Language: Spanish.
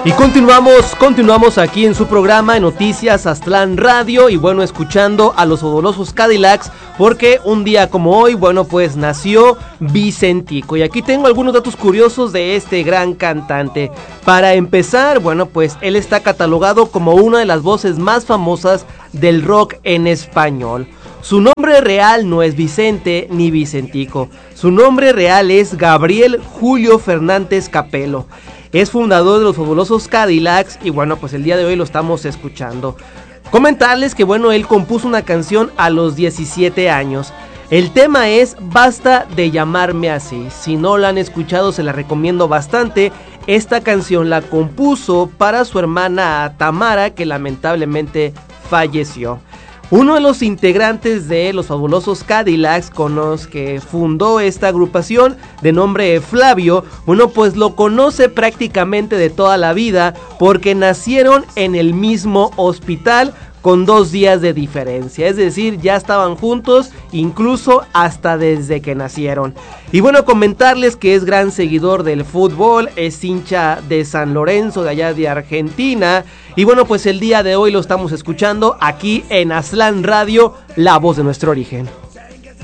Y continuamos aquí en su programa Noticias Aztlán Radio y bueno, escuchando a los Fabulosos Cadillacs porque un día como hoy, bueno, pues nació Vicentico y aquí tengo algunos datos curiosos de este gran cantante. Para empezar, bueno, pues él está catalogado como una de las voces más famosas del rock en español. Su nombre real no es Vicente ni Vicentico, su nombre real es Gabriel Julio Fernández Capelo. Es fundador de los Fabulosos Cadillacs y bueno, pues el día de hoy lo estamos escuchando. Comentarles que bueno, él compuso una canción a los 17 años. El tema es Basta de llamarme así. Si no la han escuchado, se la recomiendo bastante. Esta canción la compuso para su hermana Tamara, que lamentablemente falleció. Uno de los integrantes de los Fabulosos Cadillacs, con los que fundó esta agrupación, de nombre Flavio, uno pues lo conoce prácticamente de toda la vida, porque nacieron en el mismo hospital, con 2 días de diferencia, es decir, ya estaban juntos, incluso hasta desde que nacieron. Y bueno, comentarles que es gran seguidor del fútbol, es hincha de San Lorenzo, de allá de Argentina, y bueno, pues el día de hoy lo estamos escuchando aquí en Aztlán Radio, la voz de nuestro origen.